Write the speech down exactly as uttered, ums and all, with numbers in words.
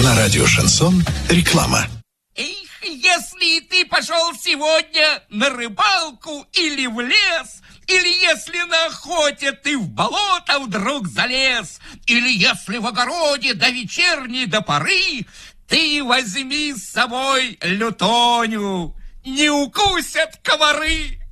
На радио «Шансон» реклама. Эх, если ты пошел сегодня на рыбалку или в лес, или если на охоте ты в болото вдруг залез, или если в огороде до вечерней до поры, ты возьми с собой лютоню, не укусят комары.